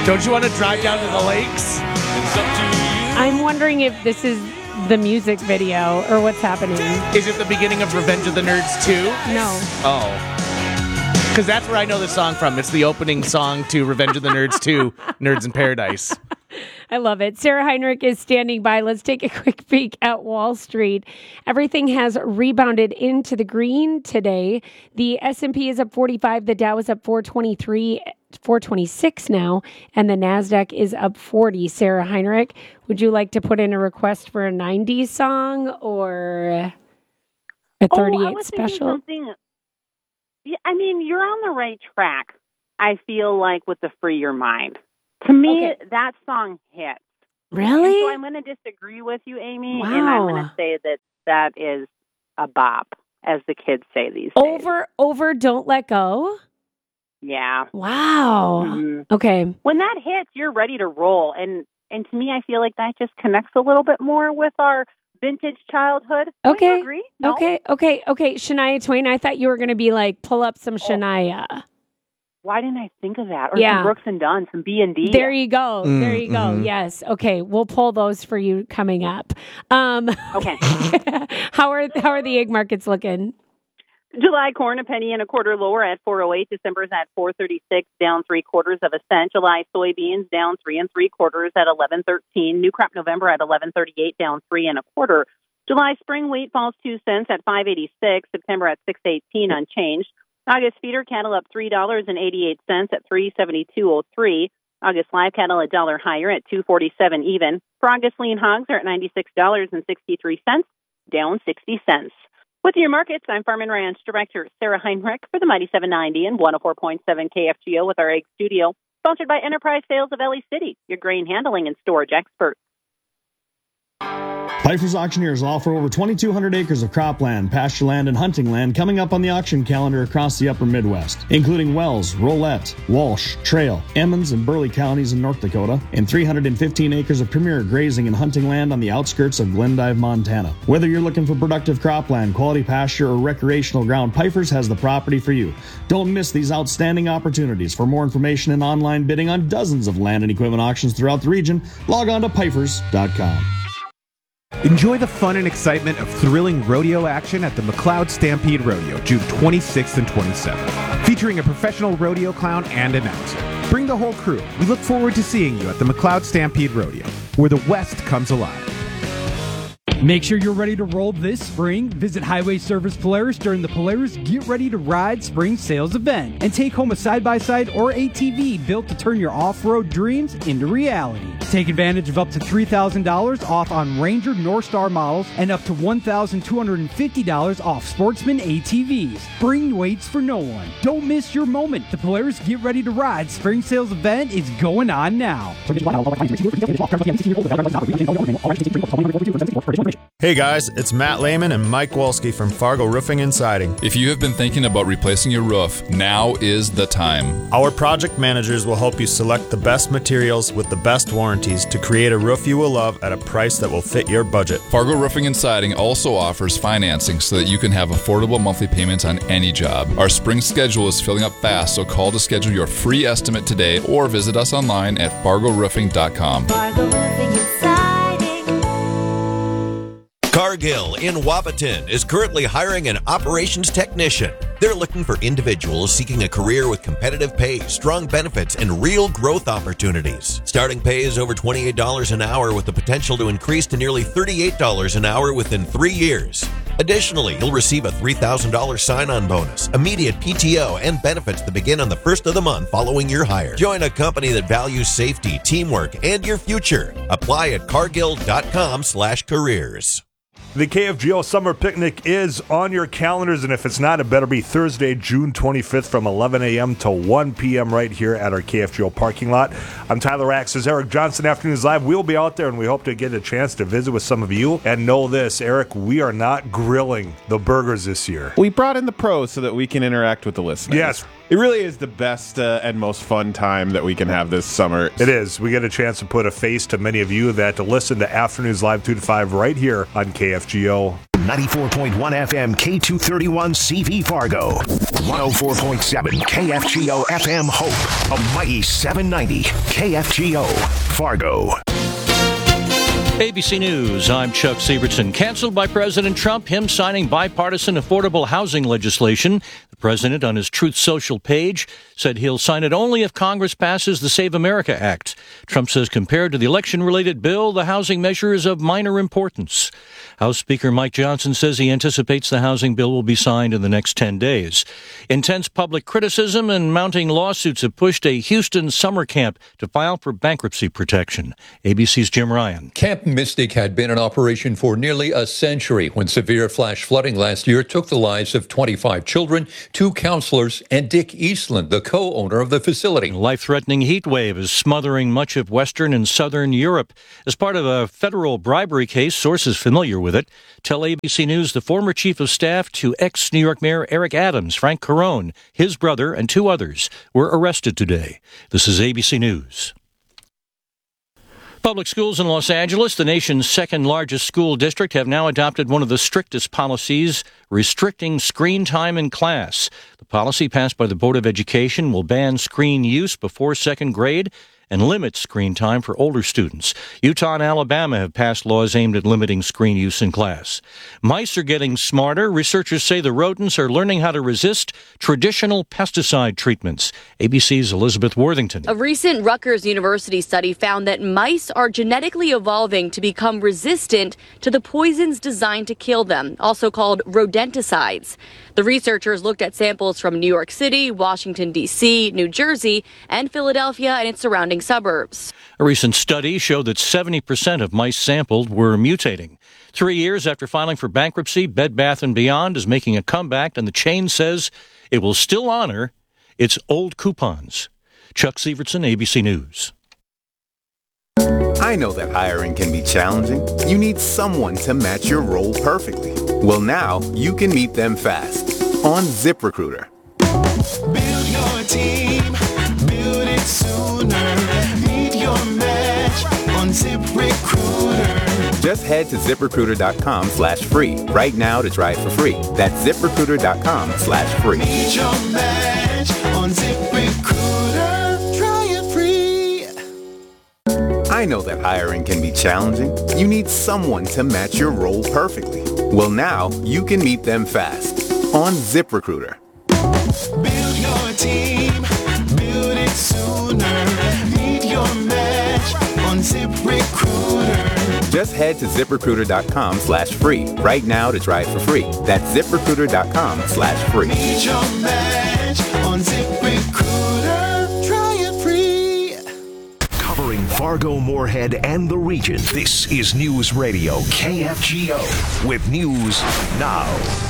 Don't you want to drive down to the lakes? It's up to you. I'm wondering if this is the music video or what's happening. Is it the beginning of Revenge of the Nerds 2? No. Oh. Because that's where I know the song from. It's the opening song to Revenge of the Nerds 2, Nerds in Paradise. I love it. Sarah Heinrich is standing by. Let's take a quick peek at Wall Street. Everything has rebounded into the green today. The S&P is up 45. The Dow is up 423, 426 now, and the NASDAQ is up 40. Sarah Heinrich, would you like to put in a request for a 90s song or a 38 special? Something. Yeah, I mean, you're on the right track, I feel like, with the Free Your Mind. To me, that song hits. Really? And so I'm going to disagree with you, Amy, Wow. and I'm going to say that is a bop, as the kids say these days. Over, Don't Let Go? Yeah. Wow. Mm-hmm. Okay. When that hits, you're ready to roll. And to me, I feel like that just connects a little bit more with our vintage childhood. Don't you agree? No? Okay. Shania Twain, I thought you were going to be like, pull up some Shania. Why didn't I think of that? Or Yeah. some Brooks and Dunn, some B&D. There you go. There you go. Mm-hmm. Yes. Okay. We'll pull those for you coming up. Okay. How are the egg markets looking? July corn, a penny and a quarter lower at 4.08. December's at 4.36, down 3/4 of a cent. July soybeans down 3 3/4 at 11.13. New crop November at 11.38, down 3 1/4. July spring wheat falls 2 cents at 5.86. September at 6.18, unchanged. August feeder cattle up $3.88 at 3.7203. August live cattle $1 higher at 2.47 even. For August lean hogs are at $96.63, down 60 cents. With your markets, I'm Farm and Ranch Director Sarah Heinrich for the Mighty 790 and 104.7 KFGO with our egg studio, sponsored by Enterprise Sales of LA City, your grain handling and storage expert. Pfeiffer's Auctioneers offer over 2,200 acres of cropland, pasture land, and hunting land coming up on the auction calendar across the upper Midwest, including Wells, Rolette, Walsh, Trail, Emmons, and Burley counties in North Dakota, and 315 acres of premier grazing and hunting land on the outskirts of Glendive, Montana. Whether you're looking for productive cropland, quality pasture, or recreational ground, Pfeiffer's has the property for you. Don't miss these outstanding opportunities. For more information and online bidding on dozens of land and equipment auctions throughout the region, log on to Pfeifers.com. Enjoy the fun and excitement of thrilling rodeo action at the McLeod Stampede Rodeo, June 26th and 27th, featuring a professional rodeo clown and announcer. Bring the whole crew. We look forward to seeing you at the McLeod Stampede Rodeo, where the West comes alive. Make sure you're ready to roll this spring. Visit Highway Service Polaris during the Polaris Get Ready to Ride Spring Sales event and take home a side-by-side or ATV built to turn your off-road dreams into reality. Take advantage of up to $3,000 off on Ranger North Star models and up to $1,250 off Sportsman ATVs. Bring weights for no one. Don't miss your moment. The Polaris Get Ready to Ride Spring Sales event is going on now. Hey guys, it's Matt Lehman and Mike Wolski from Fargo Roofing and Siding. If you have been thinking about replacing your roof, now is the time. Our project managers will help you select the best materials with the best warranties to create a roof you will love at a price that will fit your budget. Fargo Roofing and Siding also offers financing so that you can have affordable monthly payments on any job. Our spring schedule is filling up fast, so call to schedule your free estimate today or visit us online at fargoroofing.com. Fargo Roofing and Siding. Cargill in Wapaton is currently hiring an operations technician. They're looking for individuals seeking a career with competitive pay, strong benefits, and real growth opportunities. Starting pay is over $28 an hour with the potential to increase to nearly $38 an hour within 3 years. Additionally, you'll receive a $3,000 sign-on bonus, immediate PTO, and benefits that begin on the first of the month following your hire. Join a company that values safety, teamwork, and your future. Apply at cargill.com/careers. The KFGO Summer Picnic is on your calendars, and if it's not, it better be Thursday, June 25th from 11 a.m. to 1 p.m. right here at our KFGO parking lot. I'm Tyler Axes, Eric Johnson, Afternoons Live. We'll be out there, and we hope to get a chance to visit with some of you. And know this, Eric, we are not grilling the burgers this year. We brought in the pros so that we can interact with the listeners. Yes. It really is the best and most fun time that we can have this summer. It is. We get a chance to put a face to many of you that listen to Afternoons Live 2 to 5 right here on KFGO. 94.1 FM K231 CV Fargo, 104.7 KFGO FM Hope, a mighty 790 KFGO Fargo. ABC News, I'm Chuck Sievertson. Canceled by President Trump, him signing bipartisan affordable housing legislation. The president, on his Truth Social page, said he'll sign it only if Congress passes the Save America Act. Trump says compared to the election-related bill, the housing measure is of minor importance. House Speaker Mike Johnson says he anticipates the housing bill will be signed in the next 10 days. Intense public criticism and mounting lawsuits have pushed a Houston summer camp to file for bankruptcy protection. ABC's Jim Ryan. Camp Mystic had been in operation for nearly a century when severe flash flooding last year took the lives of 25 children, 2 counselors, and Dick Eastland, the co-owner of the facility. A life-threatening heat wave is smothering much of Western and Southern Europe. As part of a federal bribery case, sources familiar with it tell ABC News the former chief of staff to ex-New York Mayor Eric Adams, Frank Carone, his brother, and 2 others were arrested today. This is ABC News. Public schools in Los Angeles, the nation's second largest school district, have now adopted one of the strictest policies restricting screen time in class. The policy passed by the Board of Education will ban screen use before second grade and limit screen time for older students. Utah and Alabama have passed laws aimed at limiting screen use in class. Mice are getting smarter. Researchers say the rodents are learning how to resist traditional pesticide treatments. ABC's Elizabeth Worthington. A recent Rutgers University study found that mice are genetically evolving to become resistant to the poisons designed to kill them, also called rodenticides. The researchers looked at samples from New York City, Washington, D.C., New Jersey, and Philadelphia and its surrounding suburbs. A recent study showed that 70% of mice sampled were mutating. 3 years after filing for bankruptcy, Bed Bath & Beyond is making a comeback, and the chain says it will still honor its old coupons. Chuck Sievertson, ABC News. I know that hiring can be challenging. You need someone to match your role perfectly. Well, now you can meet them fast on ZipRecruiter. Build your team, build it sooner. Meet your match on ZipRecruiter. Just head to ZipRecruiter.com/free right now to try it for free. That's ZipRecruiter.com/free. Meet your match on ZipRecruiter. Try it free. I know that hiring can be challenging. You need someone to match your role perfectly. Well, now you can meet them fast on ZipRecruiter. Build your team, build it sooner. Meet your match on ZipRecruiter. Just head to ZipRecruiter.com/free right now to try it for free. That's ZipRecruiter.com/free. Meet your match on ZipRecruiter. Try it free. Covering Fargo, Moorhead, and the region, this is News Radio KFGO with News Now.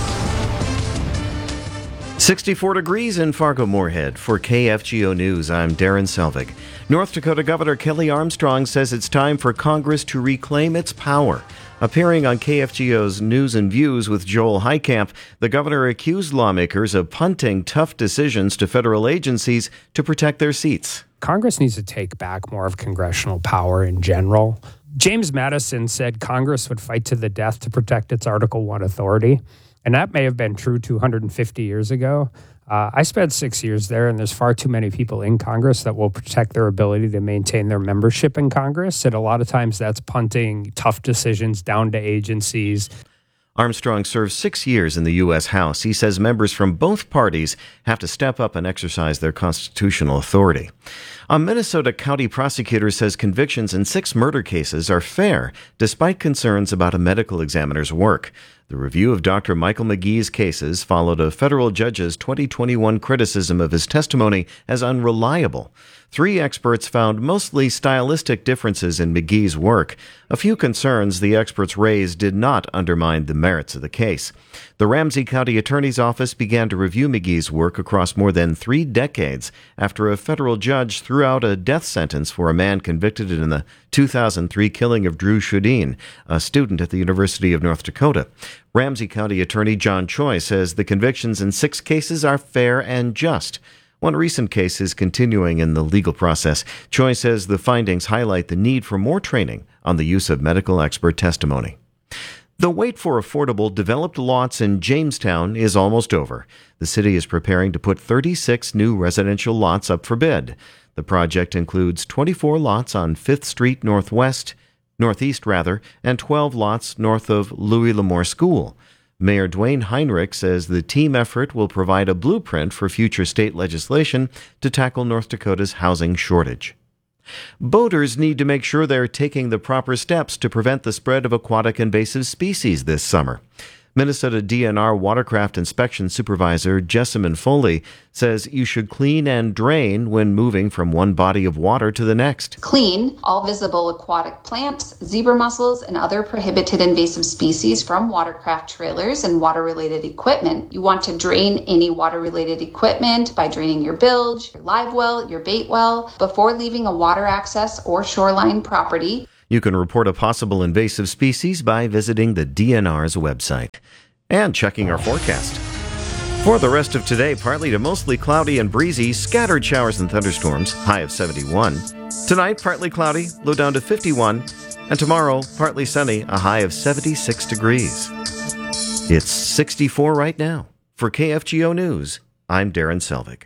64 degrees in Fargo, Moorhead. For KFGO News, I'm Darren Selvig. North Dakota Governor Kelly Armstrong says it's time for Congress to reclaim its power. Appearing on KFGO's News and Views with Joel Heitkamp, the governor accused lawmakers of punting tough decisions to federal agencies to protect their seats. Congress needs to take back more of congressional power in general. James Madison said Congress would fight to the death to protect its Article I authority. And that may have been true 250 years ago. I spent 6 years there, and there's far too many people in Congress that will protect their ability to maintain their membership in Congress. And a lot of times that's punting tough decisions down to agencies. Armstrong served 6 years in the U.S. House. He says members from both parties have to step up and exercise their constitutional authority. A Minnesota county prosecutor says convictions in 6 murder cases are fair, despite concerns about a medical examiner's work. The review of Dr. Michael McGee's cases followed a federal judge's 2021 criticism of his testimony as unreliable. 3 experts found mostly stylistic differences in McGee's work. A few concerns the experts raised did not undermine the merits of the case. The Ramsey County Attorney's Office began to review McGee's work across more than 3 decades after a federal judge threw out a death sentence for a man convicted in the 2003 killing of Drew Shudeen, a student at the University of North Dakota. Ramsey County Attorney John Choi says the convictions in 6 cases are fair and just. One recent case is continuing in the legal process. Choi says the findings highlight the need for more training on the use of medical expert testimony. The wait for affordable developed lots in Jamestown is almost over. The city is preparing to put 36 new residential lots up for bid. The project includes 24 lots on 5th Street Northeast, and 12 lots north of Louis L'Amour School. Mayor Dwayne Heinrich says the team effort will provide a blueprint for future state legislation to tackle North Dakota's housing shortage. Boaters need to make sure they're taking the proper steps to prevent the spread of aquatic invasive species this summer. Minnesota DNR Watercraft Inspection Supervisor Jessamine Foley says you should clean and drain when moving from one body of water to the next. Clean all visible aquatic plants, zebra mussels, and other prohibited invasive species from watercraft trailers and water-related equipment. You want to drain any water-related equipment by draining your bilge, your live well, your bait well, before leaving a water access or shoreline property. You can report a possible invasive species by visiting the DNR's website and checking our forecast. For the rest of today, partly to mostly cloudy and breezy, scattered showers and thunderstorms, high of 71. Tonight, partly cloudy, low down to 51. And tomorrow, partly sunny, a high of 76 degrees. It's 64 right now. For KFGO News, I'm Darren Selvig.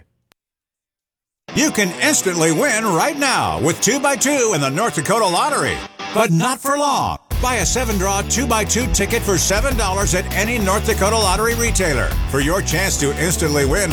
You can instantly win right now with 2x2 in the North Dakota Lottery. But not for long. Buy a 7-draw 2x2 ticket for $7 at any North Dakota Lottery retailer for your chance to instantly win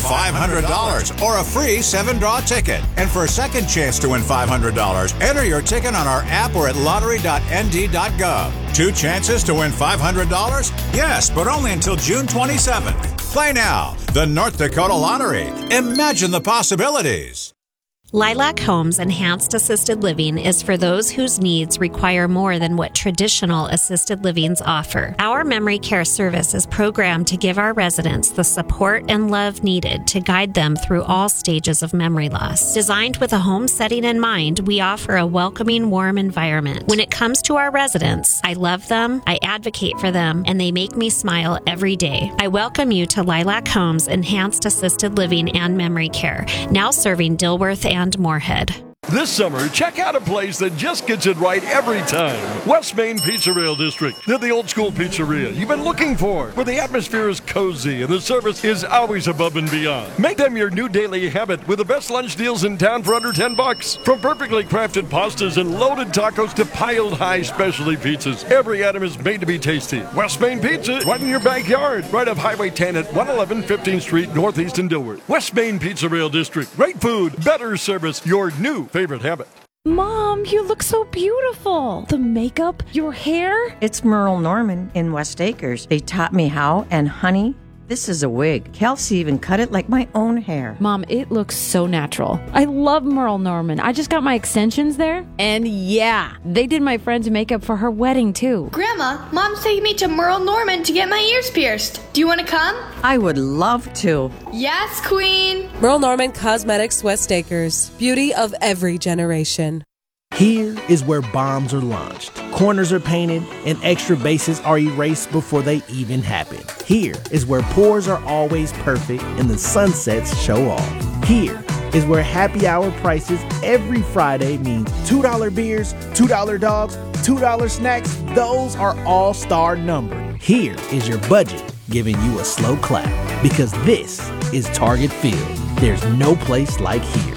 $500 or a free 7-draw ticket. And for a second chance to win $500, enter your ticket on our app or at lottery.nd.gov. 2 chances to win $500? Yes, but only until June 27th. Play now. The North Dakota Lottery. Imagine the possibilities. Lilac Homes Enhanced Assisted Living is for those whose needs require more than what traditional assisted livings offer. Our memory care service is programmed to give our residents the support and love needed to guide them through all stages of memory loss. Designed with a home setting in mind, we offer a welcoming, warm environment. When it comes to our residents, I love them, I advocate for them, and they make me smile every day. I welcome you to Lilac Homes Enhanced Assisted Living and Memory Care, now serving Dilworth and Moorhead. This summer, check out a place that just gets it right every time. West Main Pizza Rail District. They're the old school pizzeria you've been looking for, where the atmosphere is cozy and the service is always above and beyond. Make them your new daily habit with the best lunch deals in town for under $10. From perfectly crafted pastas and loaded tacos to piled high specialty pizzas, every item is made to be tasty. West Main Pizza, right in your backyard, right off Highway 10 at 111 15th Street, Northeast in Dilworth. West Main Pizza Rail District. Great food, better service, your new favorite habit. Mom, you look so beautiful. The makeup, your hair. It's Merle Norman in West Acres. They taught me how, and honey, this is a wig. Kelsey even cut it like my own hair. Mom, it looks so natural. I love Merle Norman. I just got my extensions there. And yeah, they did my friend's makeup for her wedding too. Grandma, Mom's taking me to Merle Norman to get my ears pierced. Do you want to come? I would love to. Yes, Queen. Merle Norman Cosmetics West Acres. Beauty of every generation. Here is where bombs are launched, corners are painted, and extra bases are erased before they even happen. Here is where pours are always perfect and the sunsets show off. Here is where happy hour prices every Friday means $2 beers, $2 dogs, $2 snacks. Those are all-star numbered. Here is your budget giving you a slow clap, because this is Target Field. There's no place like here.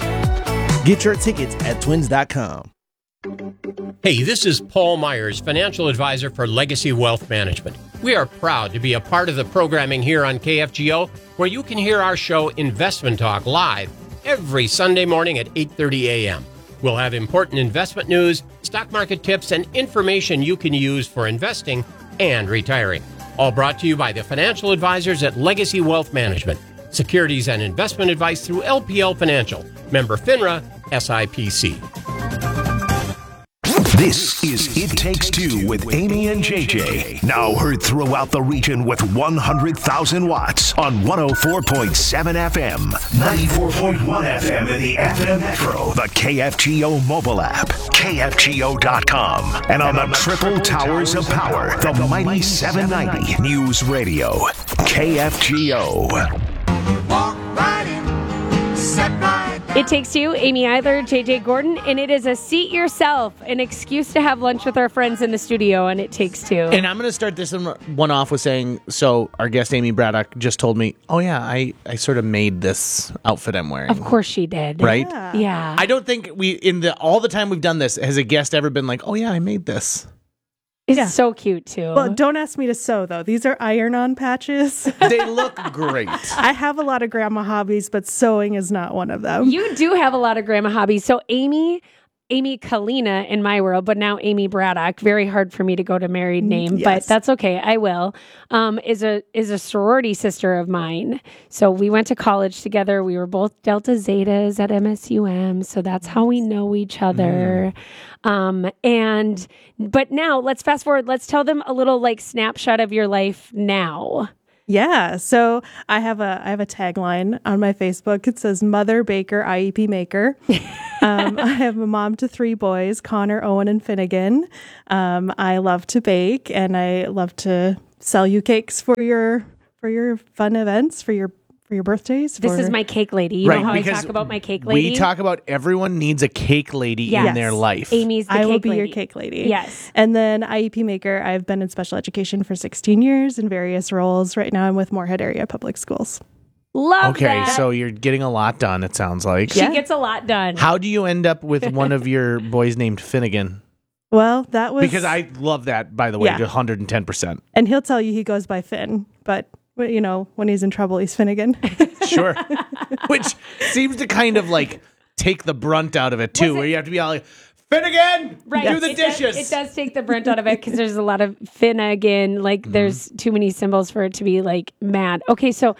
Get your tickets at twins.com. Hey, this is Paul Myers, financial advisor for Legacy Wealth Management. We are proud to be a part of the programming here on KFGO, where you can hear our show Investment Talk live every Sunday morning at 8:30 a.m. We'll have important investment news, stock market tips, and information you can use for investing and retiring. All brought to you by the financial advisors at Legacy Wealth Management. Securities and investment advice through LPL Financial. Member FINRA, SIPC. This is It Takes Two with Amy and JJ. Now heard throughout the region with 100,000 watts on 104.7 FM, 94.1 FM in the FM Metro, the KFGO mobile app, KFGO.com, and on the triple towers of power, the mighty 790 News Radio, KFGO. Walk right in, step right It Takes Two, Amy Eidler, JJ Gordon, and it is a seat yourself, an excuse to have lunch with our friends in the studio on It Takes Two. And I'm going to start this one off with saying, so our guest Amy Braddock just told me, oh yeah, I sort of made this outfit I'm wearing. Of course she did. Right? Yeah. I don't think all the time we've done this, has a guest ever been like, oh yeah, I made this. It's so cute, too. Well, don't ask me to sew, though. These are iron-on patches. They look great. I have a lot of grandma hobbies, but sewing is not one of them. You do have a lot of grandma hobbies. So Amy Kalina in my world, but now Amy Braddock, very hard for me to go to married name, but that's okay. I will, is a sorority sister of mine. So we went to college together. We were both Delta Zetas at MSUM. So that's how we know each other. But now let's fast forward. Let's tell them a little snapshot of your life now. Yeah. So I have a tagline on my Facebook. It says Mother Baker, IEP Maker. I have a mom to 3 boys, Connor, Owen, and Finnegan. I love to bake, and I love to sell you cakes for your fun events, for your birthdays. This is my cake lady. You know how I talk about my cake lady? We talk about everyone needs a cake lady in their life. Amy's the cake lady. I will be your cake lady. Yes. And then IEP Maker, I've been in special education for 16 years in various roles. Right now I'm with Moorhead Area Public Schools. Love that. that. So you're getting a lot done, it sounds like. She gets a lot done. How do you end up with one of your boys named Finnegan? Well, that was... Because I love that, by the way, 110%. And he'll tell you he goes by Finn, but... You know, when he's in trouble, he's Finnegan. Sure. Which seems to kind of take the brunt out of it, too, where you have to be all like, Finnegan, do the dishes. It does take the brunt out of it because there's a lot of Finnegan. There's too many symbols for it to be mad. Okay, so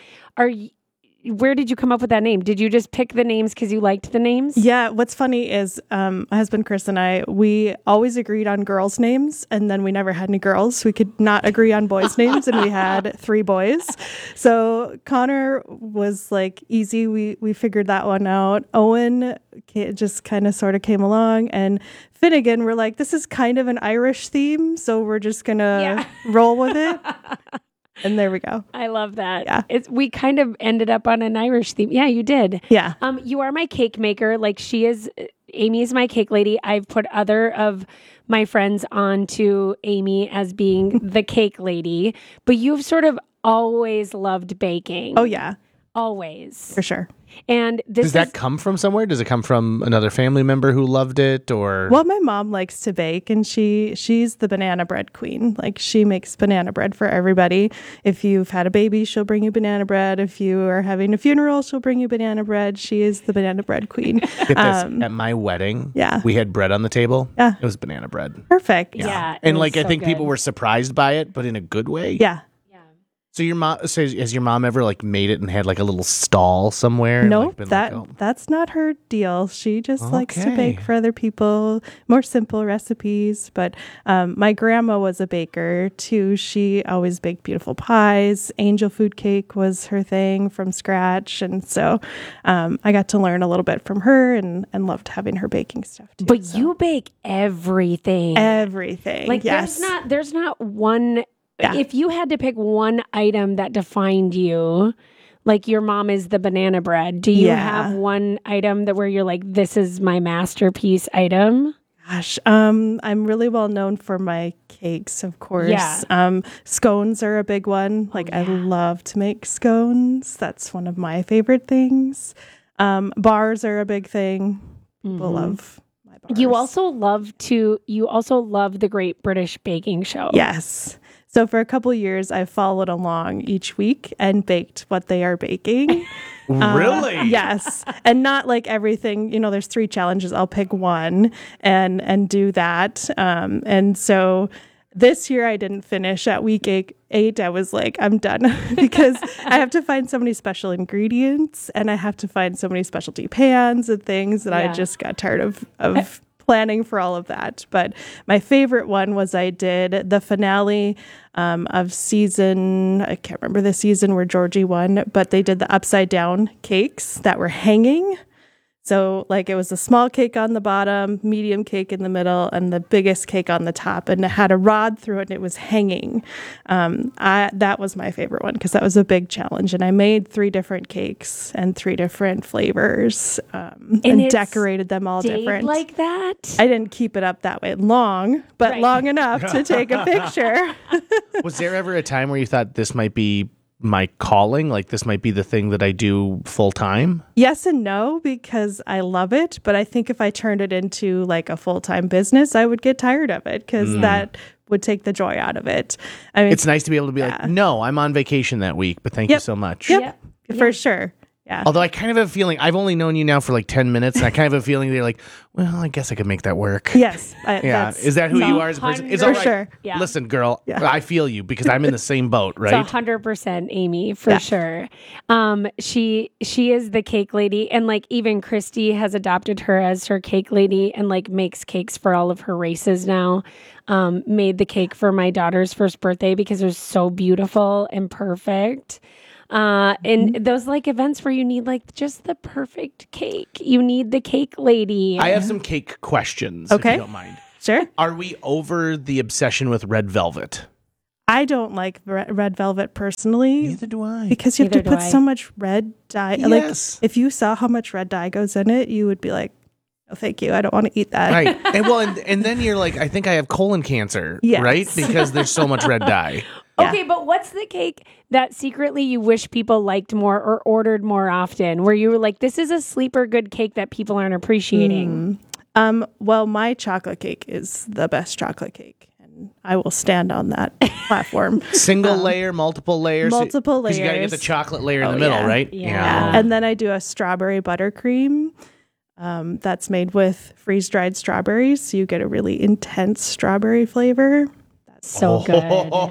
where did you come up with that name? Did you just pick the names because you liked the names? Yeah. What's funny is my husband Chris and we always agreed on girls' names, and then we never had any girls. We could not agree on boys' names, and we had 3 boys. So Connor was easy. We figured that one out. Owen just kind of sort of came along, and Finnegan, we're like, this is kind of an Irish theme, so we're just gonna roll with it. And there we go. I love that. Yeah. We kind of ended up on an Irish theme. Yeah, you did. Yeah. You are my cake maker. Amy is my cake lady. I've put other of my friends on to Amy as being the cake lady, but you've sort of always loved baking. Oh, yeah. Always. For sure. And does that come from somewhere? Does it come from another family member who loved it, or? Well, my mom likes to bake, and she's the banana bread queen. She makes banana bread for everybody. If you've had a baby, she'll bring you banana bread. If you are having a funeral, she'll bring you banana bread. She is the banana bread queen. Get this, at my wedding, we had bread on the table. Yeah. It was banana bread. Perfect. Yeah. And I think people were surprised by it, but in a good way. Yeah. So your mom, has your mom ever made it and had a little stall somewhere? No, that's not her deal. She just likes to bake for other people, more simple recipes. But my grandma was a baker too. She always baked beautiful pies. Angel food cake was her thing from scratch, and so I got to learn a little bit from her and loved having her baking stuff too. But you bake everything. Everything. Yes. There's not one. Yeah. If you had to pick one item that defined you, your mom is the banana bread, do you have one item where you're like, this is my masterpiece item? Gosh, I'm really well known for my cakes, of course. Yeah. Scones are a big one. I love to make scones. That's one of my favorite things. Bars are a big thing. People love my bars. You also love the Great British Baking Show. Yes. So for a couple years, I've followed along each week and baked what they are baking. Really? Yes. And not everything, there's 3 challenges. I'll pick one and do that. And so this year I didn't finish at week 8. I was like, I'm done because I have to find so many special ingredients and I have to find so many specialty pans and things that I just got tired of planning for all of that. But my favorite one was I did the finale of season, I can't remember the season where Georgie won, but they did the upside down cakes that were hanging. So like it was a small cake on the bottom, medium cake in the middle, and the biggest cake on the top. And it had a rod through it and it was hanging. That was my favorite one because that was a big challenge. And I made 3 different cakes and 3 different flavors and decorated them all different. Like that? I didn't keep it up that way long, but long enough to take a picture. Was there ever a time where you thought this might be my calling? Like this might be the thing that I do full time? Yes and no, because I love it. But I think if I turned it into like a full-time business, I would get tired of it because that would take the joy out of it. I mean, It's nice to be able to be like, no, I'm on vacation that week, but thank you so much. Yep. For sure. Yeah. Although I kind of have a feeling, I've only known you now for like 10 minutes, and I kind of have a feeling they're like, well, I guess I could make that work. Yes. Yeah. Is that who you are as a person? It's all right. sure. Yeah. Listen, girl, I feel you because I'm in the same boat, right? It's 100% Amy for sure. She is the cake lady, and like even Christy has adopted her as her cake lady, and like makes cakes for all of her races now. Made the cake for my daughter's first birthday because it was so beautiful and perfect. And those like events where you need like just the perfect cake. You need the cake lady. I have some cake questions, if you don't mind. Sure. Are we over the obsession with red velvet? I don't like red velvet personally. Neither do I. Because you have Neither to do put I. so much red dye. Yes. Like if you saw how much red dye goes in it, you would be like, oh, thank you. I don't want to eat that. Right. And then you're like, I think I have colon cancer, Yes. right? Because there's so much red dye. Okay, but what's the cake that secretly you wish people liked more or ordered more often? Where you were like, this is a sleeper good cake that people aren't appreciating. Well, my chocolate cake is the best chocolate cake. And I will stand on that platform. Single layer, multiple layers? Multiple Because you got to get layers. the chocolate layer in the middle, right? Yeah. And then I do a strawberry buttercream. That's made with freeze-dried strawberries. So you get a really intense strawberry flavor. So good.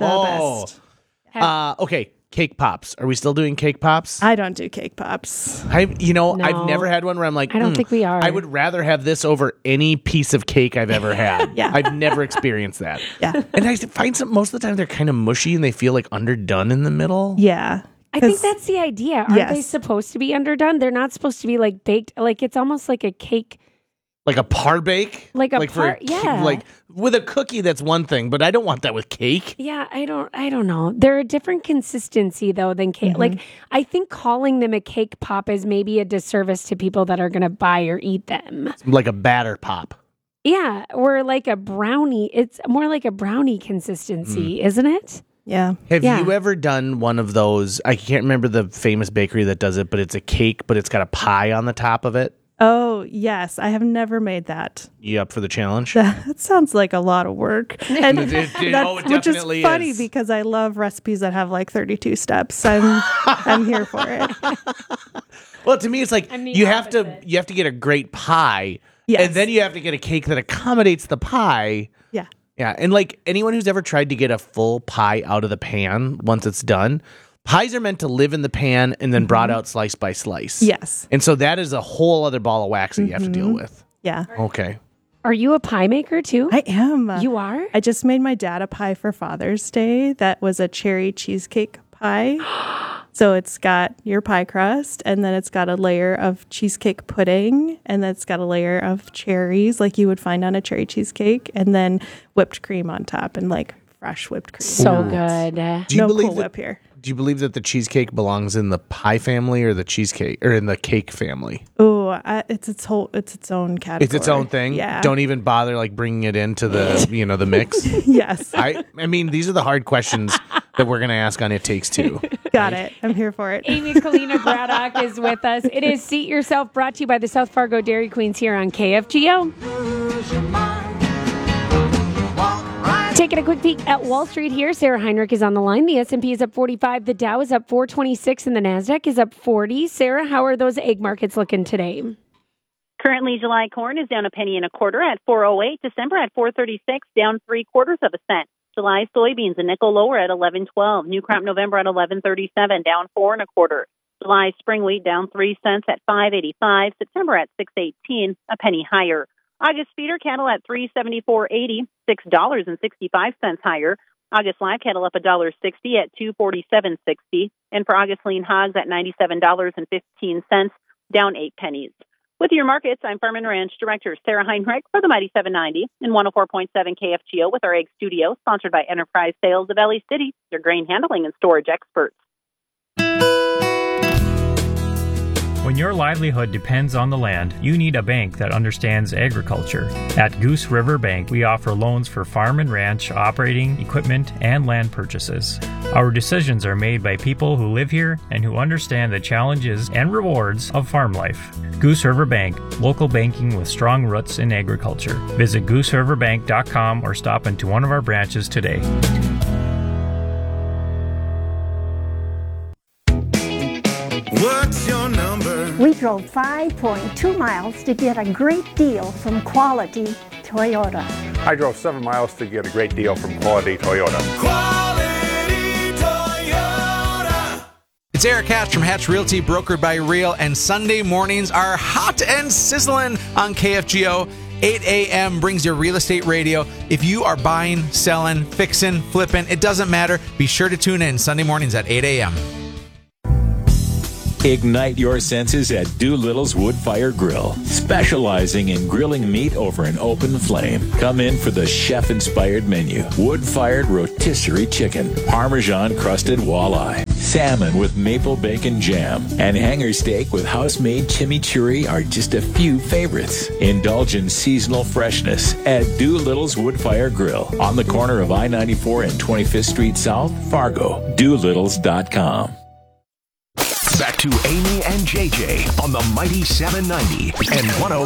The best. Okay, cake pops. Are we still doing cake pops? I don't do cake pops. I've No. never had one where I'm like, I don't think we are. I would rather have this over any piece of cake I've ever had. Yeah. I've never experienced that. Yeah. And I find most of the time they're kind of mushy and they feel like underdone in the middle. Yeah. I think that's the idea. Aren't they Yes. supposed to be underdone? They're not supposed to be like baked. Like it's almost like a cake. Like a par bake? Like a for yeah. Like with a cookie, that's one thing, but I don't want that with cake. Yeah, I don't know. They're a different consistency though than cake. Like I think calling them a cake pop is maybe a disservice to people that are going to buy or eat them. Like a batter pop. Yeah, or like a brownie. It's more like a brownie consistency, isn't it? Yeah. Have you ever done one of those? I can't remember the famous bakery that does it, but it's a cake, but it's got a pie on the top of it. Oh, yes. I have never made that. You up for the challenge? That sounds like a lot of work. And It which is definitely funny is. because I love recipes that have like 32 steps. I'm here for it. Well, to me, it's like you have to get a great pie, Yes. and then you have to get a cake that accommodates the pie. Yeah. Yeah, and like anyone who's ever tried to get a full pie out of the pan once it's done, pies are meant to live in the pan and then brought out slice by slice. Yes. And so that is a whole other ball of wax that you have to deal with. Yeah. Okay. Are you a pie maker too? I am. You are? I just made my dad a pie for Father's Day. That was a cherry cheesecake pie. So it's got your pie crust, and then it's got a layer of cheesecake pudding, and then it's got a layer of cherries like you would find on a cherry cheesecake, and then whipped cream on top, and like fresh whipped cream. So good. Do you No believe Cool that, Whip here. Do you believe that the cheesecake belongs in the pie family or the cheesecake or in the cake family? Oh, it's its own category. It's its own thing. Yeah. Don't even bother like bringing it into the the mix. Yes. I mean, these are the hard questions that we're gonna ask on It Takes Two. Got it. I'm here for it. Amy Kalina Braddock is with us. It is Seat Yourself, brought to you by the South Fargo Dairy Queens here on KFGO. Taking a quick peek at Wall Street here. Sarah Heinrich is on the line. The S&P is up 45. The Dow is up 426 and the NASDAQ is up 40. Sarah, how are those egg markets looking today? Currently, July corn is down 1 1.25 at 4.08. December at 4.36, down 0.75 cents. July soybeans a nickel lower at 11.12. New crop November at 11.37, down 4.25. July spring wheat down 3 cents at 5.85. September at 6.18, a penny higher. August feeder cattle at $374.80, $6.65 higher. August live cattle up $1.60 at $247.60, and for August lean hogs at $97.15, down 8 pennies. With your markets, I'm Farm and Ranch Director Sarah Heinrich for the Mighty 790 and 104.7 KFGO with our Egg Studio, sponsored by Enterprise Sales of LA City, your grain handling and storage experts. When your livelihood depends on the land, you need a bank that understands agriculture. At Goose River Bank, we offer loans for farm and ranch, operating, equipment, and land purchases. Our decisions are made by people who live here and who understand the challenges and rewards of farm life. Goose River Bank, local banking with strong roots in agriculture. Visit gooseriverbank.com or stop into one of our branches today. What's your number? We drove 5.2 miles to get a great deal from Quality Toyota. I drove 7 miles to get a great deal from Quality Toyota. Quality Toyota. It's Eric Hatch from Hatch Realty, brokered by Real, and Sunday mornings are hot and sizzling on KFGO. 8 a.m. brings your real estate radio. If you are buying, selling, fixing, flipping, it doesn't matter. Be sure to tune in Sunday mornings at 8 a.m. Ignite your senses at Doolittle's Wood Fire Grill, specializing in grilling meat over an open flame. Come in for the chef-inspired menu. Wood-fired rotisserie chicken, Parmesan-crusted walleye, salmon with maple bacon jam, and hanger steak with house-made chimichurri are just a few favorites. Indulge in seasonal freshness at Doolittle's Wood Fire Grill on the corner of I-94 and 25th Street South, Fargo. Doolittles.com. Back to Amy and JJ on the Mighty 790 and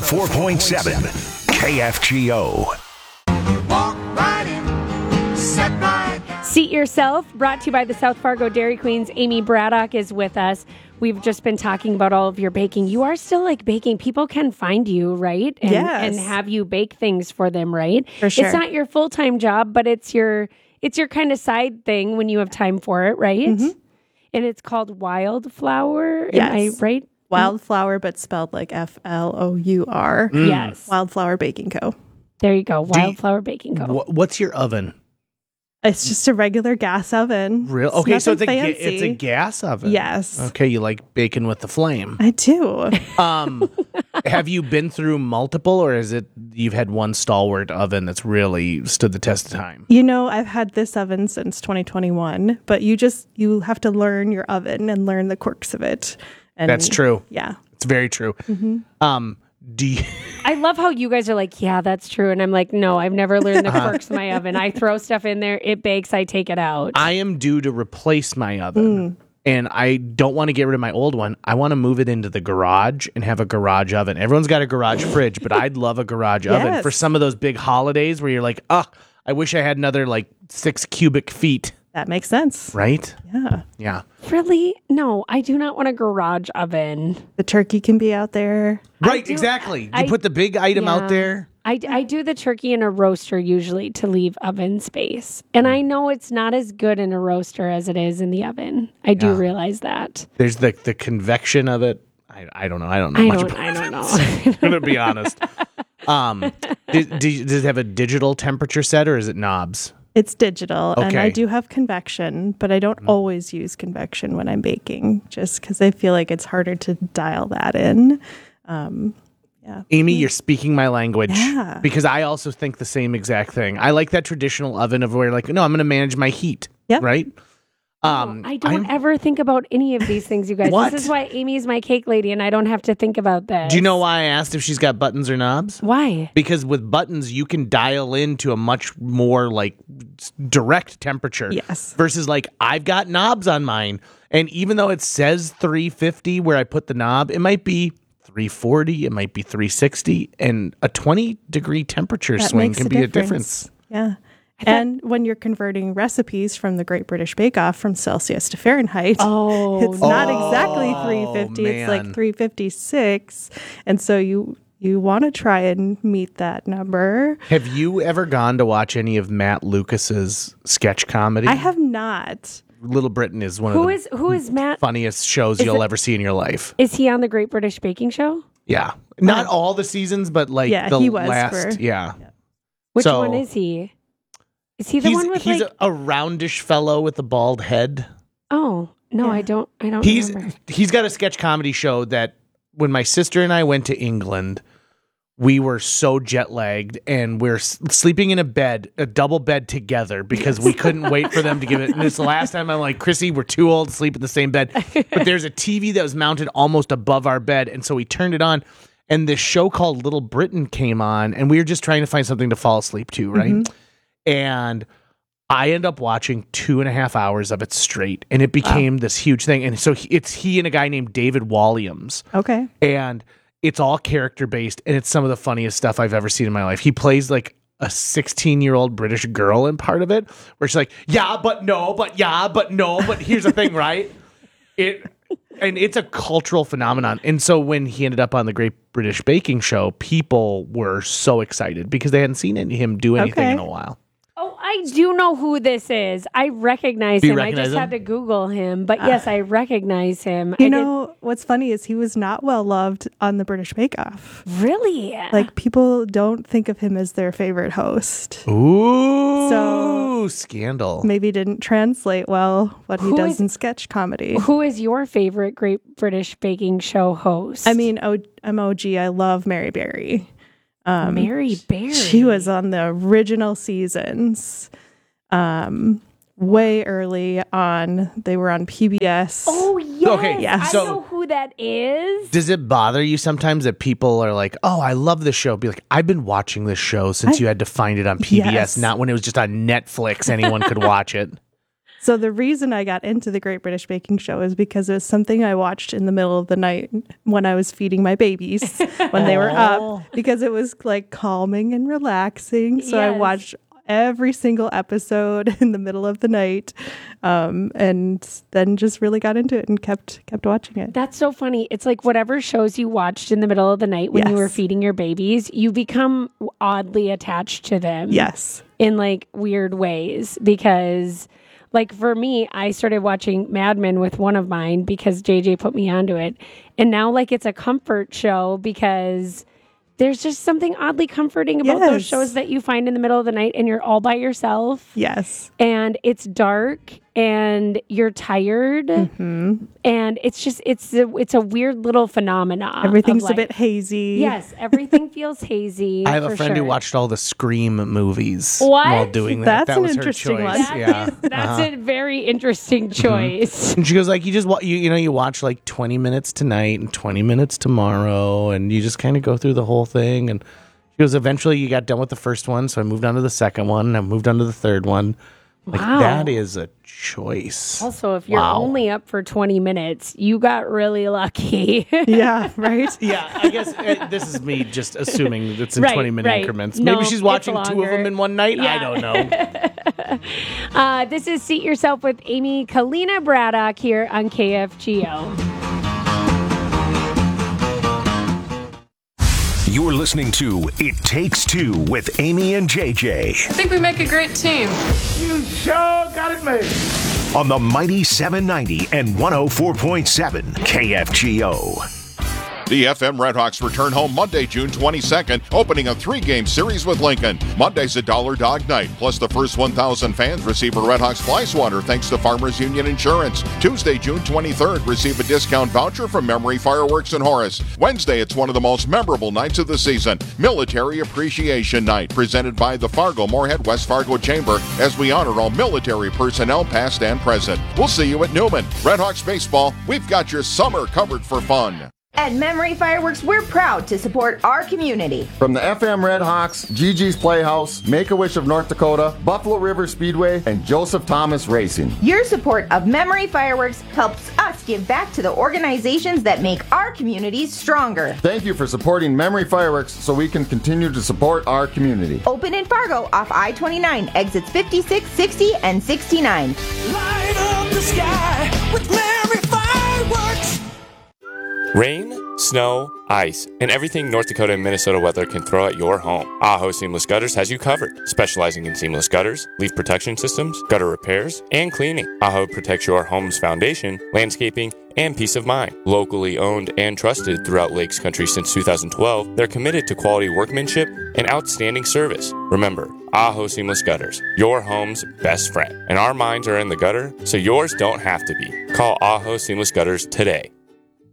104.7 KFGO. Walk right in, set right down. Seat Yourself, brought to you by the South Fargo Dairy Queens. Amy Braddock is with us. We've just been talking about all of your baking. You are still like baking. People can find you, right? And, Yes. and have you bake things for them, right? For sure. It's not your full-time job, but it's your kind of side thing when you have time for it, right? Mhm. And it's called Wildflower. Yes. Am I right? Wildflower, but spelled like Flour. Yes. Wildflower Baking Co. There you go. Wildflower Baking Co. What's your oven? It's just a regular gas oven. Real? Okay, so it's nothing it's a fancy. gas oven. Yes. Okay, you like baking with the flame. I do. Have you been through multiple, or is it you've had one stalwart oven that's really stood the test of time? You know, I've had this oven since 2021, but you have to learn your oven and learn the quirks of it. And That's true. Yeah. It's very true. Mhm. Do you, I love how you guys are like, yeah, that's true. And I'm like, no, I've never learned the quirks of my oven. I throw stuff in there, it bakes, I take it out. I am due to replace my oven. And I don't want to get rid of my old one. I want to move it into the garage and have a garage oven. Everyone's got a garage fridge, but I'd love a garage oven for some of those big holidays where you're like, I wish I had another like 6 cubic feet. That makes sense. Right? Yeah. Yeah. Really? No, I do not want a garage oven. The turkey can be out there. Right, exactly. You put the big item out there. I do the turkey in a roaster usually to leave oven space. And I know it's not as good in a roaster as it is in the oven. I do realize that. There's the convection of it. I don't know. I don't know much about it. I don't know. I'm going to be honest. Does it have a digital temperature set or is it knobs? It's digital, and I Okay. do have convection, but I don't always use convection when I'm baking, just because I feel like it's harder to dial that in. Yeah. Amy, you're speaking my language. Yeah. Because I also think the same exact thing. I like that traditional oven of where like, no, I'm going to manage my heat. Yep. Right? I don't ever think about any of these things, you guys. What? This is why Amy's my cake lady, and I don't have to think about this. Do you know why I asked if she's got buttons or knobs? Why? Because with buttons, you can dial into a much more like direct temperature. Yes. Versus like I've got knobs on mine. And even though it says 350 where I put the knob, it might be 340, it might be 360. And a 20-degree temperature That swing makes can be a difference. Yeah. And when you're converting recipes from the Great British Bake Off from Celsius to Fahrenheit, it's not exactly 350, it's like man. 356. And so you want to try and meet that number. Have you ever gone to watch any of Matt Lucas's sketch comedy? I have not. Little Britain is one Who of the who is Matt? funniest shows Is you'll it- ever see in your life. Is he on the Great British Baking Show? Yeah. Not all the seasons, but like Yeah, the he was last. for- yeah. Which So- one is he? Is he the one with he's like? a roundish fellow with a bald head. Oh no, I don't. He's remember. he's got a sketch comedy show that when my sister and I went to England, we were so jet lagged and we're sleeping in a double bed together because we couldn't wait for them to give it. And it's the last time I'm like, Chrissy, we're too old to sleep in the same bed. But there's a TV that was mounted almost above our bed. And so we turned it on and this show called Little Britain came on and we were just trying to find something to fall asleep to. Right. Mm-hmm. And I ended up watching 2.5 hours of it straight and it became this huge thing. And so it's he and a guy named David Walliams. Okay. And it's all character based, and it's some of the funniest stuff I've ever seen in my life. He plays like a 16-year-old British girl in part of it, where she's like, yeah, but no, but yeah, but no, but here's the thing, right? It's a cultural phenomenon. And so when he ended up on the Great British Baking Show, people were so excited because they hadn't seen him do anything in a while. Oh, I do know who this is. I recognize him. I just had to Google him. But yes, I recognize him. You know, what's funny is he was not well loved on the British Bake Off. Really? Like, people don't think of him as their favorite host. Ooh. So, scandal. Maybe didn't translate well what he does in sketch comedy. Who is your favorite Great British Baking Show host? I mean, I'm OG. I love Mary Berry. Mary Berry. She was on the original seasons, way early on. They were on PBS. Oh, yes. Okay, yeah. I know who that is. Does it bother you sometimes that people are like, oh, I love this show? Be like, I've been watching this show since you had to find it on PBS, not when it was just on Netflix. Anyone could watch it. So the reason I got into the Great British Baking Show is because it was something I watched in the middle of the night when I was feeding my babies when they were up, because it was like calming and relaxing. So I watched every single episode in the middle of the night, and then just really got into it and kept watching it. That's so funny. It's like whatever shows you watched in the middle of the night when you were feeding your babies, you become oddly attached to them. Yes. In like weird ways, because like for me, I started watching Mad Men with one of mine because JJ put me onto it. And now like it's a comfort show because there's just something oddly comforting about those shows that you find in the middle of the night and you're all by yourself. Yes. And it's dark and you're tired. Mm-hmm. And it's just, it's a weird little phenomenon. Everything's a bit hazy. Yes. Everything feels hazy. I have a friend who watched all the Scream movies What? while doing that. That's that was an her interesting choice. one. That's a very interesting choice. And she goes like, you just you watch like 20 minutes tonight and 20 minutes tomorrow, and you just kind of go through the whole thing. And she goes, eventually you got done with the first one, so I moved on to the second one, and I moved on to the third one. Like, that is a choice. Also, if you're only up for 20 minutes, you got really lucky. Yeah, right? Yeah, I guess this is me just assuming it's in 20-minute increments. Maybe she's watching two of them in one night. Yeah. I don't know. This is Seat Yourself with Amy Kalina Braddock here on KFGO. You're listening to It Takes Two with Amy and JJ. I think we make a great team. You sure got it made. On the mighty 790 and 104.7 KFGO. The FM Redhawks return home Monday, June 22nd, opening a 3-game series with Lincoln. Monday's a Dollar Dog Night, plus the first 1,000 fans receive a Redhawks fly swatter thanks to Farmers Union Insurance. Tuesday, June 23rd, receive a discount voucher from Memory Fireworks in Horace. Wednesday, it's one of the most memorable nights of the season, Military Appreciation Night, presented by the Fargo-Moorhead West Fargo Chamber, as we honor all military personnel past and present. We'll see you at Newman. Redhawks Baseball, we've got your summer covered for fun. At Memory Fireworks, we're proud to support our community. From the FM Redhawks, Gigi's Playhouse, Make-A-Wish of North Dakota, Buffalo River Speedway, and Joseph Thomas Racing. Your support of Memory Fireworks helps us give back to the organizations that make our communities stronger. Thank you for supporting Memory Fireworks so we can continue to support our community. Open in Fargo off I-29, exits 56, 60, and 69. Light up the sky with Memory Fireworks. Rain, snow, ice, and everything North Dakota and Minnesota weather can throw at your home. Aho Seamless Gutters has you covered, specializing in seamless gutters, leaf protection systems, gutter repairs, and cleaning. Aho protects your home's foundation, landscaping, and peace of mind. Locally owned and trusted throughout Lakes Country since 2012, they're committed to quality workmanship and outstanding service. Remember, Aho Seamless Gutters, your home's best friend. And our minds are in the gutter, so yours don't have to be. Call Aho Seamless Gutters today.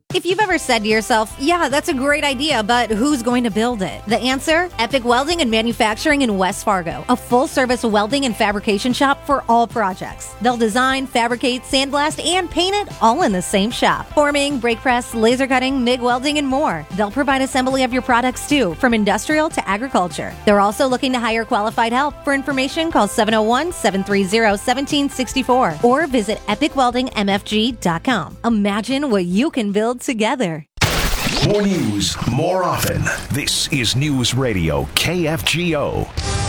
If you've ever said to yourself, yeah, that's a great idea, but who's going to build it? The answer? Epic Welding and Manufacturing in West Fargo, a full-service welding and fabrication shop for all projects. They'll design, fabricate, sandblast, and paint it all in the same shop. Forming, brake press, laser cutting, MIG welding, and more. They'll provide assembly of your products too, from industrial to agriculture. They're also looking to hire qualified help. For information, call 701-730-1764 or visit epicweldingmfg.com. Imagine what you can build together. More news, more often. This is News Radio KFGO.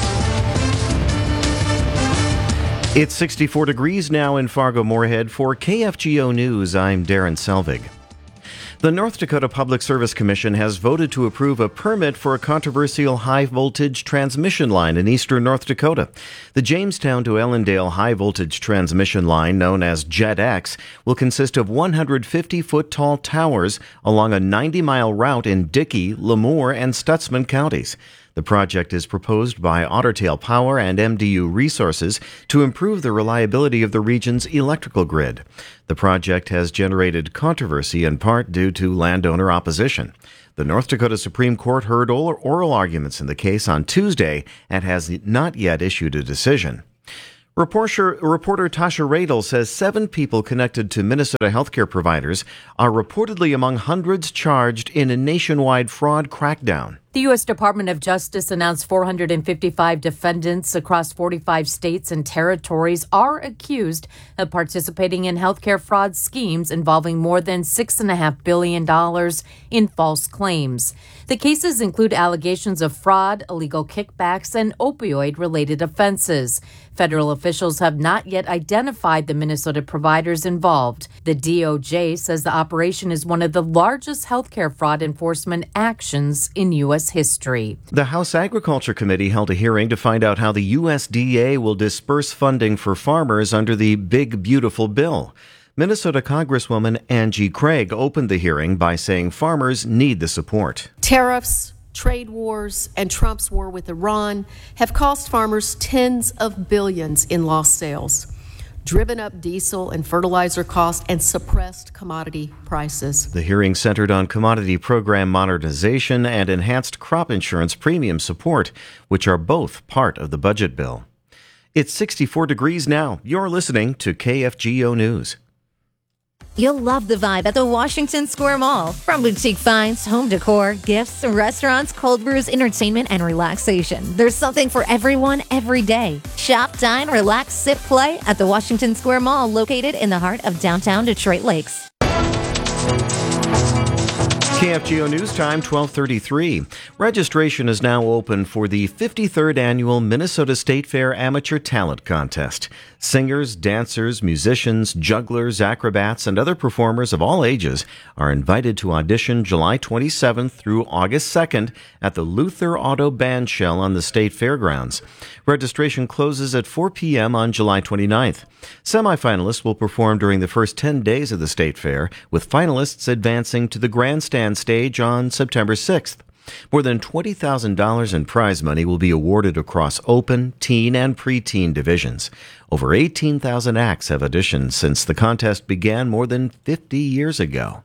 It's 64 degrees now in Fargo-Moorhead. For KFGO News, I'm Darren Selvig. The North Dakota Public Service Commission has voted to approve a permit for a controversial high-voltage transmission line in eastern North Dakota. The Jamestown to Ellendale high-voltage transmission line, known as JetX, will consist of 150-foot-tall towers along a 90-mile route in Dickey, Lemoore, and Stutsman counties. The project is proposed by Ottertail Power and MDU Resources to improve the reliability of the region's electrical grid. The project has generated controversy in part due to landowner opposition. The North Dakota Supreme Court heard oral arguments in the case on Tuesday and has not yet issued a decision. Reporter Tasha Radel says 7 people connected to Minnesota healthcare providers are reportedly among hundreds charged in a nationwide fraud crackdown. The U.S. Department of Justice announced 455 defendants across 45 states and territories are accused of participating in healthcare fraud schemes involving more than $6.5 billion in false claims. The cases include allegations of fraud, illegal kickbacks, and opioid-related offenses. Federal officials have not yet identified the Minnesota providers involved. The DOJ says the operation is one of the largest healthcare fraud enforcement actions in U.S. history. The House Agriculture Committee held a hearing to find out how the USDA will disperse funding for farmers under the Big Beautiful Bill. Minnesota Congresswoman Angie Craig opened the hearing by saying farmers need the support. Tariffs, trade wars, and Trump's war with Iran have cost farmers tens of billions in lost sales, driven up diesel and fertilizer costs, and suppressed commodity prices. The hearing centered on commodity program modernization and enhanced crop insurance premium support, which are both part of the budget bill. It's 64 degrees now. You're listening to KFGO News. You'll love the vibe at the Washington Square Mall. From boutique finds, home decor, gifts, restaurants, cold brews, entertainment, and relaxation. There's something for everyone every day. Shop, dine, relax, sit, play at the Washington Square Mall, located in the heart of downtown Detroit Lakes. KFGO News Time, 12:33. Registration is now open for the 53rd Annual Minnesota State Fair Amateur Talent Contest. Singers, dancers, musicians, jugglers, acrobats, and other performers of all ages are invited to audition July 27th through August 2nd at the Luther Auto Band Shell on the State Fairgrounds. Registration closes at 4 p.m. on July 29th. Semifinalists will perform during the first 10 days of the State Fair, with finalists advancing to the grandstand stage on September 6th. More than $20,000 in prize money will be awarded across open, teen, and preteen divisions. Over 18,000 acts have auditioned since the contest began more than 50 years ago.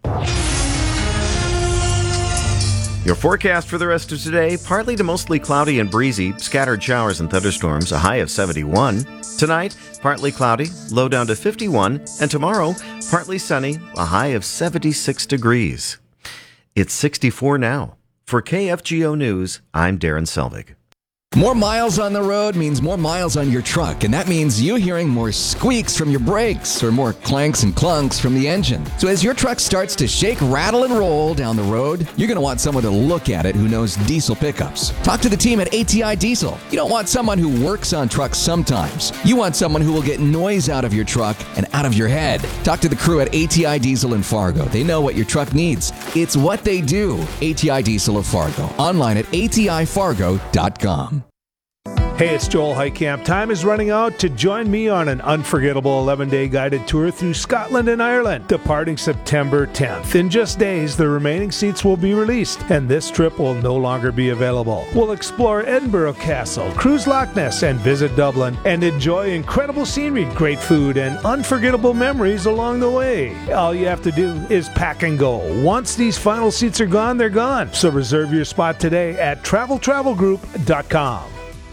Your forecast for the rest of today, partly to mostly cloudy and breezy, scattered showers and thunderstorms, a high of 71. Tonight, partly cloudy, low down to 51. And tomorrow, partly sunny, a high of 76 degrees. It's 64 now. For KFGO News, I'm Darren Selvig. More miles on the road means more miles on your truck, and that means you hearing more squeaks from your brakes or more clanks and clunks from the engine. So as your truck starts to shake, rattle, and roll down the road, you're going to want someone to look at it who knows diesel pickups. Talk to the team at ATI Diesel. You don't want someone who works on trucks sometimes. You want someone who will get noise out of your truck and out of your head. Talk to the crew at ATI Diesel in Fargo. They know what your truck needs. It's what they do. ATI Diesel of Fargo. Online at atifargo.com. Hey, it's Joel Heitkamp. Time is running out to join me on an unforgettable 11-day guided tour through Scotland and Ireland, departing September 10th. In just days, the remaining seats will be released, and this trip will no longer be available. We'll explore Edinburgh Castle, cruise Loch Ness, and visit Dublin, and enjoy incredible scenery, great food, and unforgettable memories along the way. All you have to do is pack and go. Once these final seats are gone, they're gone. So reserve your spot today at travelgroup.com.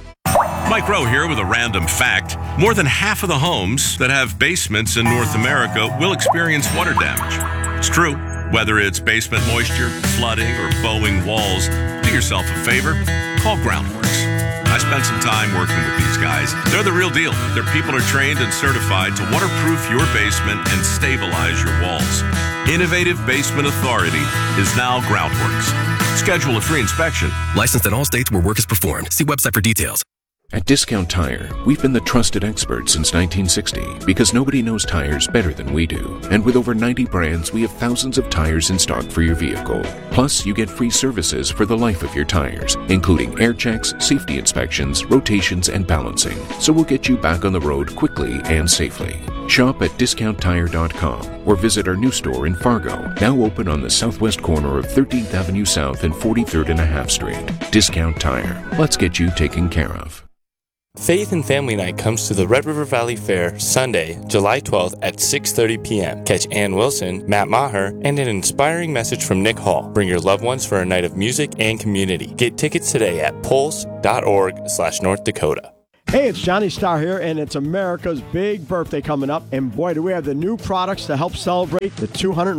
Mike Rowe here with a random fact. More than half of the homes that have basements in North America will experience water damage. It's true. Whether it's basement moisture, flooding, or bowing walls, do yourself a favor. Call Groundworks. I spent some time working with these guys. They're the real deal. Their people are trained and certified to waterproof your basement and stabilize your walls. Innovative Basement Authority is now Groundworks. Schedule a free inspection. Licensed in all states where work is performed. See website for details. At Discount Tire, we've been the trusted experts since 1960 because nobody knows tires better than we do. And with over 90 brands, we have thousands of tires in stock for your vehicle. Plus, you get free services for the life of your tires, including air checks, safety inspections, rotations, and balancing. So we'll get you back on the road quickly and safely. Shop at discounttire.com or visit our new store in Fargo, now open on the southwest corner of 13th Avenue South and 43rd and a half Street. Discount Tire. Let's get you taken care of. Faith and Family Night comes to the Red River Valley Fair Sunday, July 12th at 6:30 p.m. Catch Ann Wilson, Matt Maher, and an inspiring message from Nick Hall. Bring your loved ones for a night of music and community. Get tickets today at pulse.org/North Dakota. Hey, it's Johnny Starr here, and it's America's big birthday coming up. And boy, do we have the new products to help celebrate the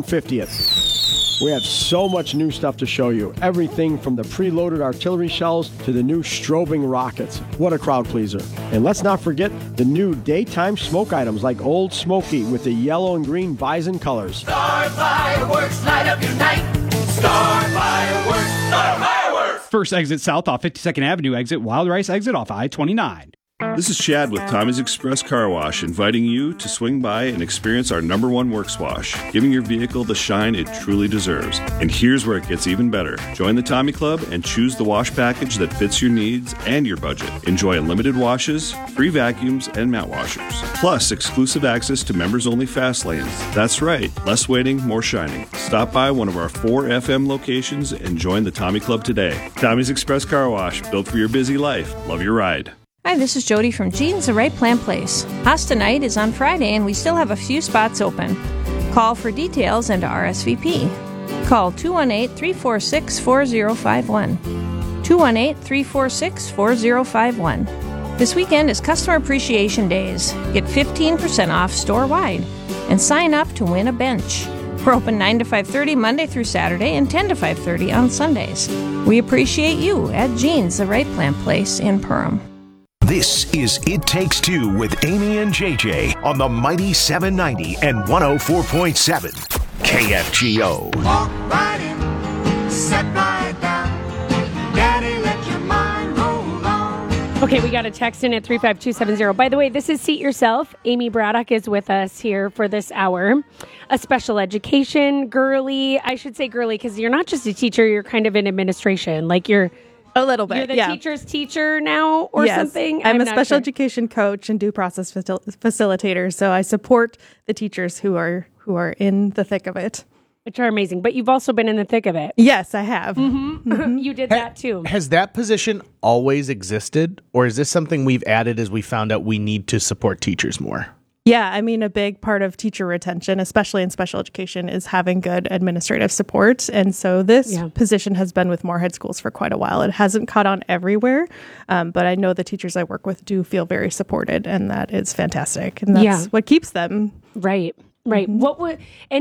250th. We have so much new stuff to show you. Everything from the preloaded artillery shells to the new strobing rockets. What a crowd pleaser. And let's not forget the new daytime smoke items like Old Smoky with the yellow and green bison colors. Star Fireworks, light up your night. Star Fireworks, Star Fireworks. First exit south off 52nd Avenue exit, Wild Rice exit off I-29. This is Chad with Tommy's Express Car Wash, inviting you to swing by and experience our #1 works wash, giving your vehicle the shine it truly deserves. And here's where it gets even better. Join the Tommy Club and choose the wash package that fits your needs and your budget. Enjoy unlimited washes, free vacuums, and mat washers. Plus, exclusive access to members-only fast lanes. That's right, less waiting, more shining. Stop by one of our 4 FM locations and join the Tommy Club today. Tommy's Express Car Wash, built for your busy life. Love your ride. Hi, this is Jody from Jeans, the Right Plant Place. Pasta night is on Friday, and we still have a few spots open. Call for details and to RSVP. Call 218-346-4051. 218-346-4051. This weekend is Customer Appreciation Days. Get 15% off store-wide and sign up to win a bench. We're open 9 to 5:30 Monday through Saturday and 10 to 5:30 on Sundays. We appreciate you at Jeans, the Right Plant Place in Perham. This is It Takes Two with Amy and JJ on the Mighty 790 and 104.7 KFGO. Walk right in, sit right down. Daddy, let your mind roll on. Okay, we got a text in at 35270. By the way, this is Seat Yourself. Amy Braddock is with us here for this hour. A special education girly. I should say girly because you're not just a teacher, you're kind of in administration. Like you're... A little bit, You're the yeah. teacher's teacher now or something? I'm a not special sure. education coach and due process facilitator, so I support the teachers who are in the thick of it. Which are amazing, but you've also been in the thick of it. Yes, I have. Mm-hmm. You did that too. Has that position always existed, or is this something we've added as we found out we need to support teachers more? Yeah, I mean, a big part of teacher retention, especially in special education, is having good administrative support. And so this position has been with Moorhead Schools for quite a while. It hasn't caught on everywhere, but I know the teachers I work with do feel very supported, and that is fantastic. And that's what keeps them. Right. What would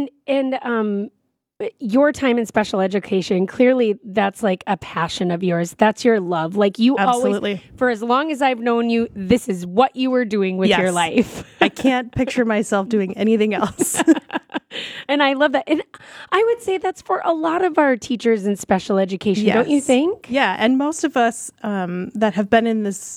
your time in special education, clearly that's like a passion of yours. That's your love. Like you Absolutely. always, for as long as I've known you, this is what you were doing with your life. I can't picture myself doing anything else. And I love that. And I would say that's for a lot of our teachers in special education, don't you think? Yeah. And most of us that have been in this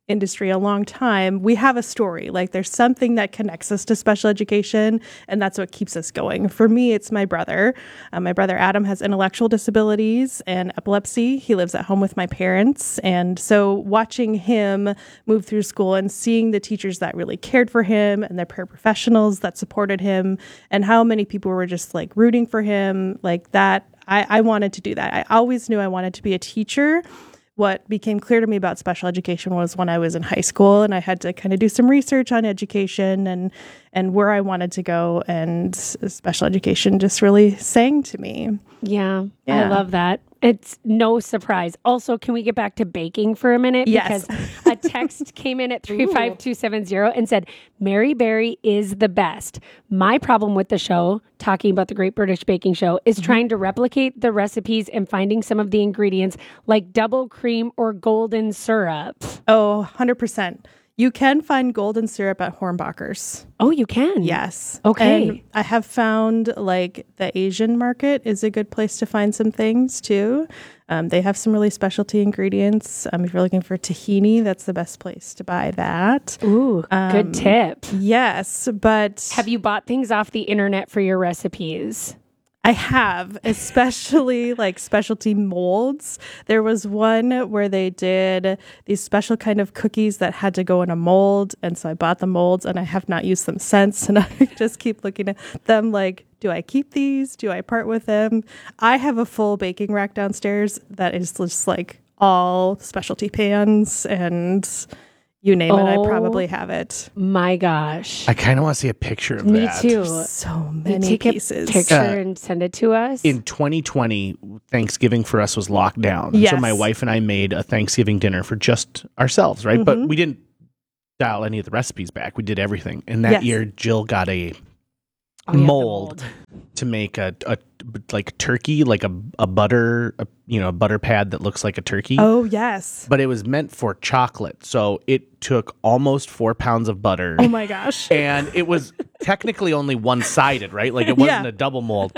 industry a long time, we have a story. Like there's something that connects us to special education, and that's what keeps us going. For me, it's my brother. My brother Adam has intellectual disabilities and epilepsy. He lives at home with my parents. And so watching him move through school and seeing the teachers that really cared for him and the paraprofessionals that supported him and how many people were just like rooting for him like that, I wanted to do that. I always knew I wanted to be a teacher. What became clear to me about special education was when I was in high school and I had to kind of do some research on education and where I wanted to go, and special education just really sang to me. Yeah, I love that. It's no surprise. Also, can we get back to baking for a minute? Yes. Because a text came in at 35270 and said, Mary Berry is the best. My problem with the show, talking about the Great British Baking Show, is trying to replicate the recipes and finding some of the ingredients like double cream or golden syrup. Oh, 100%. You can find golden syrup at Hornbacher's. Oh, you can? Yes. Okay. And I have found like the Asian market is a good place to find some things too. They have some really specialty ingredients. If you're looking for tahini, that's the best place to buy that. Ooh, good tip. Yes, but... Have you bought things off the internet for your recipes? I have, especially like specialty molds. There was one where they did these special kind of cookies that had to go in a mold. And so I bought the molds and I have not used them since. And I just keep looking at them like, do I keep these? Do I part with them? I have a full baking rack downstairs that is just like all specialty pans and you name it, I probably have it. My gosh. I kind of want to see a picture of Me that. too. So many take pieces. a picture and send it to us. In 2020, Thanksgiving for us was locked down. Yes. So my wife and I made a Thanksgiving dinner for just ourselves, right? But we didn't dial any of the recipes back. We did everything. And that year, Jill got a mold to make a like turkey, like a butter, a butter pad that looks like a turkey. Oh, yes. But it was meant for chocolate. So it took almost 4 pounds of butter. Oh my gosh. And it was technically only one-sided, right? Like it wasn't a double mold.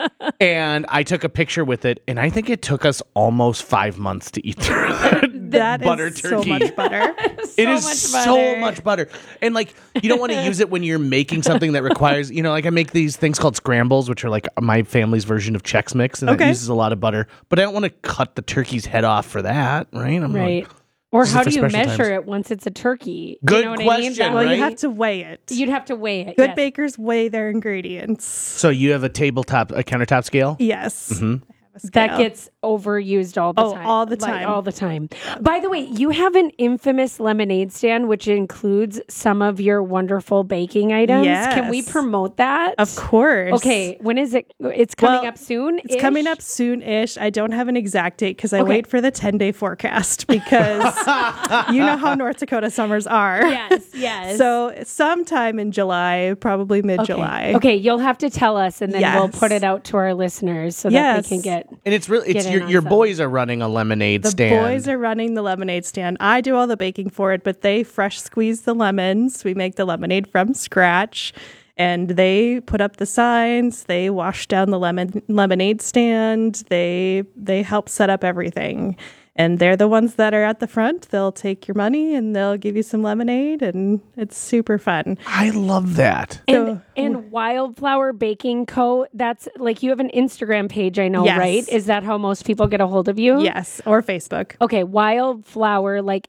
And I took a picture with it, and I think it took us almost 5 months to eat through that butter is turkey. So much butter. It is so much butter. And like, you don't want to use it when you're making something that requires, like I make these things called scrambles, which are like my family's version of Chex Mix, and it uses a lot of butter. But I don't want to cut the turkey's head off for that, right? Right. Or how do you measure it once it's a turkey? Good you know question. I mean? Well, right? you have to weigh it. You'd have to weigh it. Good bakers weigh their ingredients. So you have a countertop scale? Yes. Mm-hmm. That gets overused all the time. all the time. Like, all the time. By the way, you have an infamous lemonade stand, which includes some of your wonderful baking items. Yes. Can we promote that? Of course. Okay. When is it? It's coming up soon? It's coming up soon-ish. I don't have an exact date because I wait for the 10-day forecast because you know how North Dakota summers are. Yes. So sometime in July, probably mid-July. Okay. You'll have to tell us, and then we'll put it out to our listeners so that they can get. And it's really, your boys are running a lemonade stand. The boys are running the lemonade stand. I do all the baking for it, but they fresh squeeze the lemons. We make the lemonade from scratch, and they put up the signs. They wash down the lemonade stand. They help set up everything. And they're the ones that are at the front. They'll take your money and they'll give you some lemonade, and it's super fun. I love that. And Wildflower Baking Co., that's like, you have an Instagram page, I know, right? Is that how most people get a hold of you? Yes, or Facebook. Okay, Wildflower, like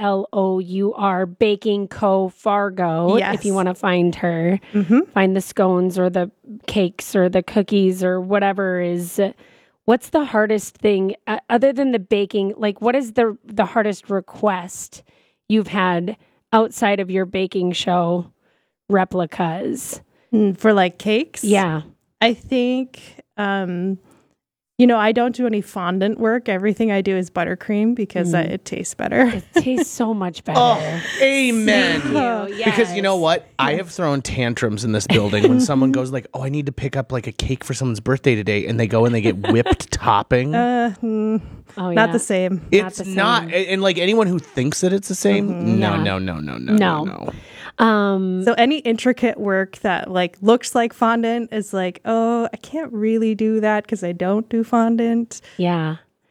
FLOUR, Baking Co. Fargo. Yes. If you want to find her, find the scones or the cakes or the cookies or whatever is... What's the hardest thing other than the baking? Like, what is the hardest request you've had outside of your baking show replicas? For like cakes? Yeah. I think, I don't do any fondant work. Everything I do is buttercream because it tastes better. It tastes so much better. Oh, amen. Yes. Because you know what? I have thrown tantrums in this building when someone goes like, oh, I need to pick up like a cake for someone's birthday today. And they go and they get whipped topping. Not the same. It's not. And like anyone who thinks that it's the same, no. So any intricate work that like looks like fondant is like, oh, I can't really do that because I don't do fondant. Yeah.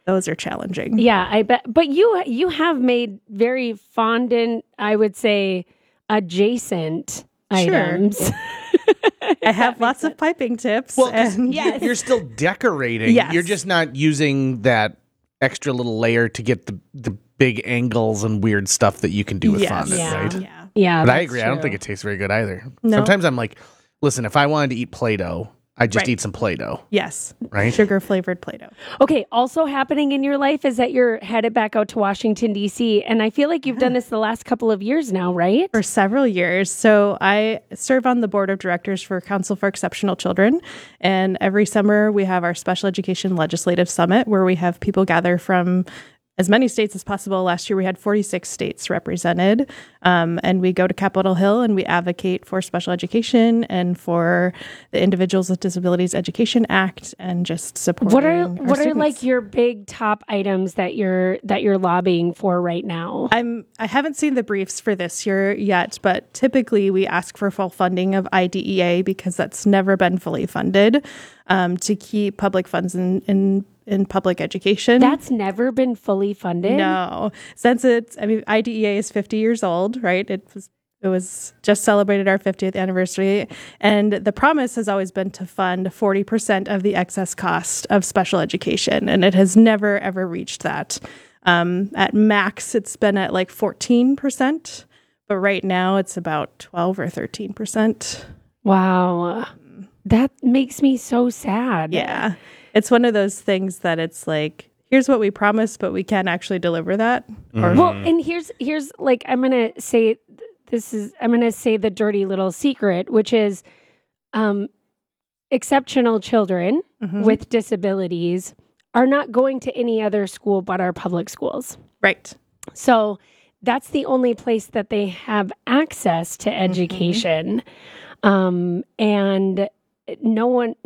Those are challenging. Yeah, I bet. But you have made very fondant, I would say, adjacent items. I have lots of piping tips. Well, you're still decorating. Yes. You're just not using that extra little layer to get the big angles and weird stuff that you can do with fondant, right? Yeah. But I agree. True. I don't think it tastes very good either. No. Sometimes I'm like, listen, if I wanted to eat Play-Doh, I'd just eat some Play-Doh. Yes. Right? Sugar-flavored Play-Doh. Okay, also happening in your life is that you're headed back out to Washington, D.C., and I feel like you've done this the last couple of years now, right? For several years. So I serve on the board of directors for Council for Exceptional Children, and every summer we have our Special Education Legislative Summit where we have people gather from as many states as possible. Last year we had 46 states represented, and we go to Capitol Hill and we advocate for special education and for the Individuals with Disabilities Education Act and just supporting What are students. like your big top items that you're lobbying for right now? I haven't seen the briefs for this year yet, but typically we ask for full funding of IDEA because that's never been fully funded, to keep public funds in public education. That's never been fully funded? No. Since IDEA is 50 years old, right? It was just celebrated our 50th anniversary. And the promise has always been to fund 40% of the excess cost of special education. And it has never, ever reached that. At max, it's been at like 14%. But right now, it's about 12 or 13%. Wow. That makes me so sad. Yeah. It's one of those things that it's like, here's what we promised, but we can't actually deliver that. Well, and here's like, I'm going to say the dirty little secret, which is exceptional children with disabilities are not going to any other school but our public schools. Right. So that's the only place that they have access to education. And no